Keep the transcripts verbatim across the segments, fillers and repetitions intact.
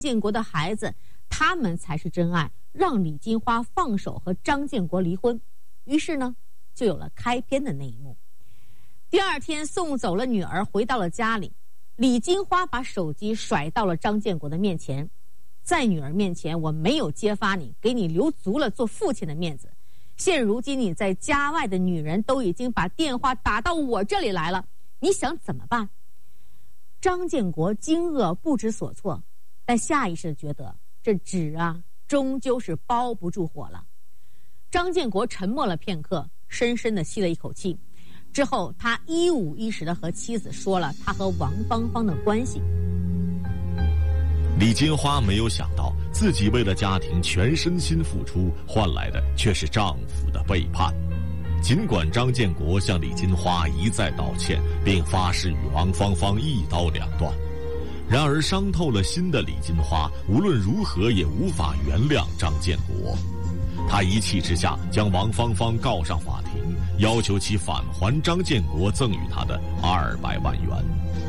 建国的孩子，他们才是真爱，让李金花放手和张建国离婚。于是呢，就有了开篇的那一幕。第二天送走了女儿，回到了家里，李金花把手机甩到了张建国的面前，在女儿面前，我没有揭发你，给你留足了做父亲的面子。现如今你在家外的女人都已经把电话打到我这里来了，你想怎么办？张建国惊愕不知所措，但下意识觉得这纸啊终究是包不住火了。张建国沉默了片刻，深深地吸了一口气，之后他一五一十地和妻子说了他和王芳芳的关系。 李金花没有想到自己为了家庭全身心付出，换来的却是丈夫的背叛。尽管张建国向李金花一再道歉，并发誓与王芳芳一刀两断，然而伤透了心的李金花无论如何也无法原谅张建国。他一气之下将王芳芳告上法庭，要求其返还张建国赠予他的二百万元。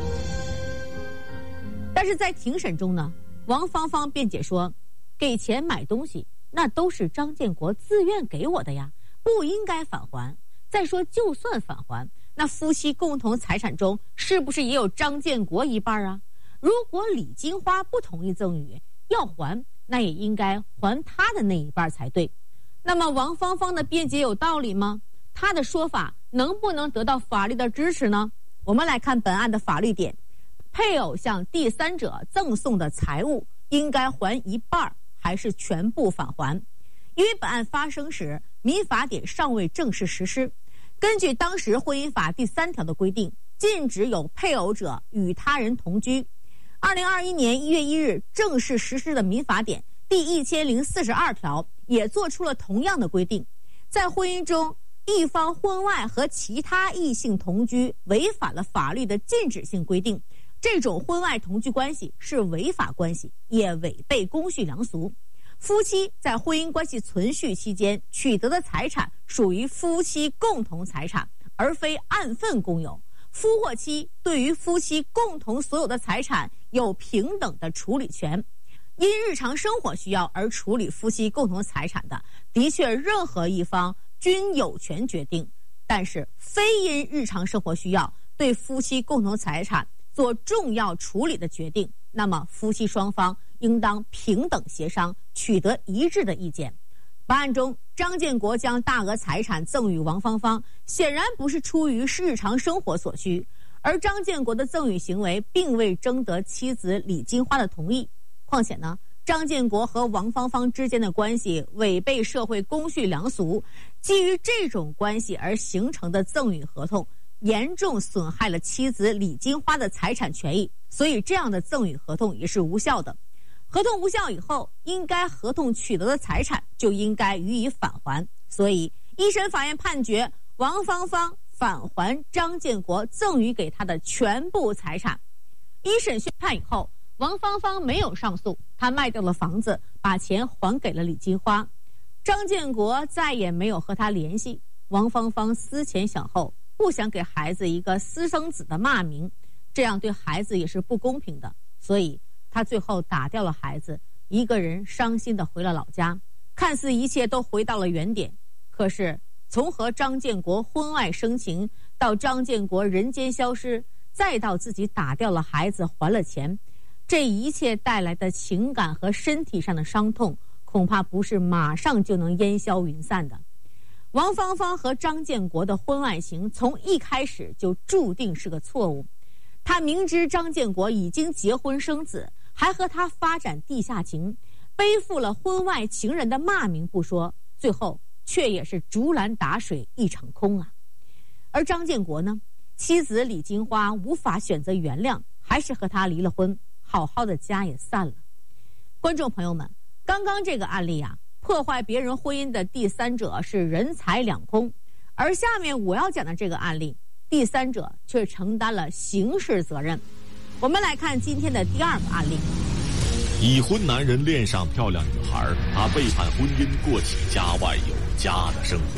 但是在庭审中呢，王芳芳辩解说，给钱买东西那都是张建国自愿给我的呀，不应该返还。再说就算返还，那夫妻共同财产中是不是也有张建国一半啊？如果李金花不同意赠与，要还那也应该还他的那一半才对。那么王芳芳的辩解有道理吗？他的说法能不能得到法律的支持呢？我们来看本案的法律点，配偶向第三者赠送的财物应该还一半还是全部返还？因为本案发生时民法典尚未正式实施，根据当时婚姻法第三条的规定，禁止有配偶者与他人同居。二零二一年一月一日正式实施的民法典第一千零四十二条也做出了同样的规定，在婚姻中一方婚外和其他异性同居违反了法律的禁止性规定，这种婚外同居关系是违法关系，也违背公序良俗。夫妻在婚姻关系存续期间取得的财产属于夫妻共同财产，而非按份共有。夫或妻对于夫妻共同所有的财产有平等的处理权。因日常生活需要而处理夫妻共同财产的，的确任何一方均有权决定，但是非因日常生活需要对夫妻共同财产做重要处理的决定，那么夫妻双方应当平等协商，取得一致的意见。本案中，张建国将大额财产赠与王芳芳，显然不是出于日常生活所需，而张建国的赠与行为并未征得妻子李金花的同意。况且呢，张建国和王芳芳之间的关系违背社会公序良俗，基于这种关系而形成的赠与合同严重损害了妻子李金花的财产权益，所以这样的赠与合同也是无效的。合同无效以后，应该合同取得的财产就应该予以返还，所以一审法院判决王芳芳返还张建国赠与给他的全部财产。一审宣判以后，王芳芳没有上诉，她卖掉了房子，把钱还给了李金花。张建国再也没有和她联系。王芳芳思前想后，不想给孩子一个私生子的骂名，这样对孩子也是不公平的，所以她最后打掉了孩子，一个人伤心地回了老家。看似一切都回到了原点，可是从和张建国婚外生情，到张建国人间消失，再到自己打掉了孩子还了钱，这一切带来的情感和身体上的伤痛，恐怕不是马上就能烟消云散的。王芳芳和张建国的婚外情从一开始就注定是个错误。她明知张建国已经结婚生子，还和他发展地下情，背负了婚外情人的骂名不说，最后却也是竹篮打水一场空啊。而张建国呢，妻子李金花无法选择原谅，还是和他离了婚，好好的家也散了。观众朋友们，刚刚这个案例啊，破坏别人婚姻的第三者是人财两空，而下面我要讲的这个案例，第三者却承担了刑事责任。我们来看今天的第二个案例。 已婚男人恋上漂亮女孩，他背叛婚姻，过起家外有家的生活。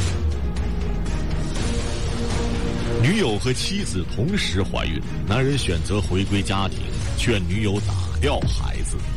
女友和妻子同时怀孕，男人选择回归家庭，劝女友打掉孩子。